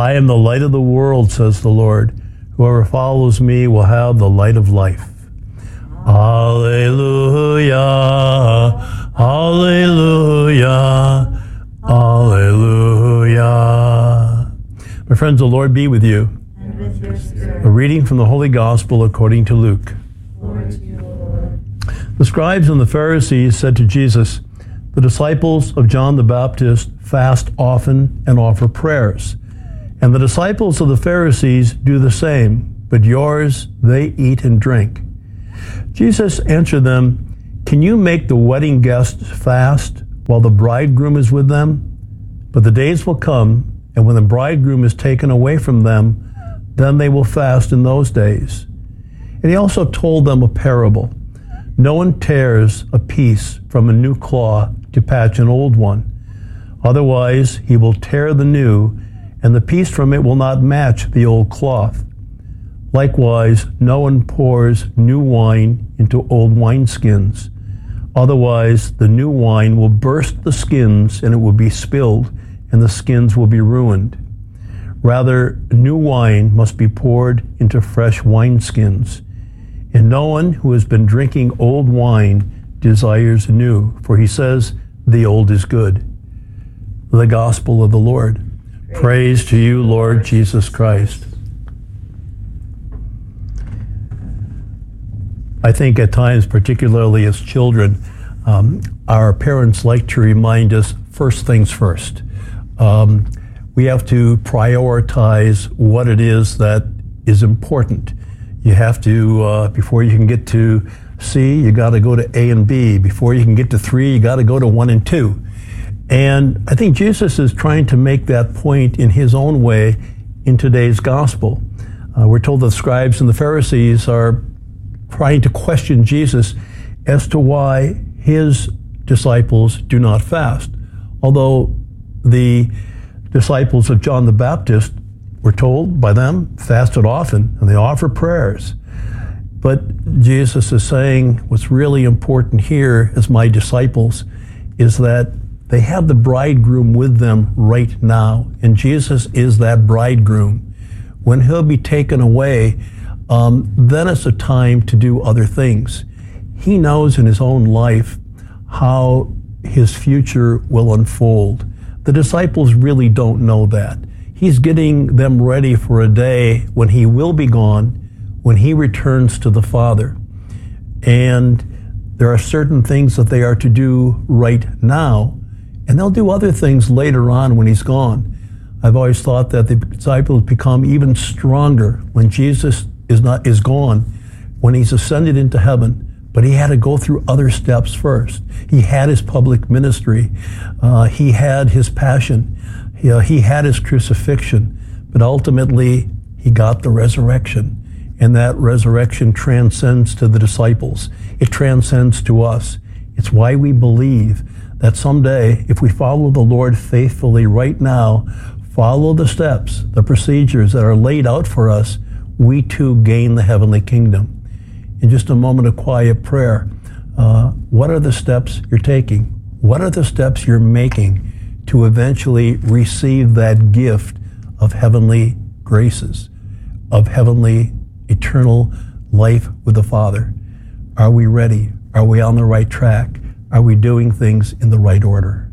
I am the light of the world, says the Lord. Whoever follows me will have the light of life. Alleluia, alleluia, alleluia. My friends, the Lord be with you. And with your spirit. A reading from the Holy Gospel according to Luke. Glory to you, Lord. The scribes and the Pharisees said to Jesus, "The disciples of John the Baptist fast often and offer prayers, and the disciples of the Pharisees do the same, but yours they eat and drink." Jesus answered them, "Can you make the wedding guests fast while the bridegroom is with them? But the days will come, and when the bridegroom is taken away from them, then they will fast in those days." And he also told them a parable. "No one tears a piece from a new cloth to patch an old one. Otherwise, he will tear the new, and the piece from it will not match the old cloth. Likewise, no one pours new wine into old wineskins. Otherwise, the new wine will burst the skins, and it will be spilled, and the skins will be ruined. Rather, new wine must be poured into fresh wineskins. And no one who has been drinking old wine desires new, for he says, the old is good." The Gospel of the Lord. Praise to you, Lord Jesus Christ. I think at times, particularly as children, our parents like to remind us first things first. We have to prioritize what it is that is important. You have to, before you can get to C, you got to go to A and B. Before you can get to 3, you got to go to 1 and 2. And I think Jesus is trying to make that point in his own way in today's gospel. We're told the scribes and the Pharisees are trying to question Jesus as to why his disciples do not fast. Although the disciples of John the Baptist were told by them, fasted often, and they offer prayers. But Jesus is saying what's really important here as my disciples is that they have the bridegroom with them right now. And Jesus is that bridegroom. When he'll be taken away, then it's a time to do other things. He knows in his own life how his future will unfold. The disciples really don't know that. He's getting them ready for a day when he will be gone, when he returns to the Father. And there are certain things that they are to do right now, and they'll do other things later on when he's gone. I've always thought that the disciples become even stronger when Jesus is gone, when he's ascended into heaven. But he had to go through other steps first. He had his public ministry. He had his passion. He had his crucifixion. But ultimately, he got the resurrection. And that resurrection transcends to the disciples. It transcends to us. It's why we believe that someday, if we follow the Lord faithfully right now, follow the steps, the procedures that are laid out for us, we too gain the heavenly kingdom. In just a moment of quiet prayer, what are the steps you're taking? What are the steps you're making to eventually receive that gift of heavenly graces, of heavenly eternal life with the Father? Are we ready? Are we on the right track? Are we doing things in the right order?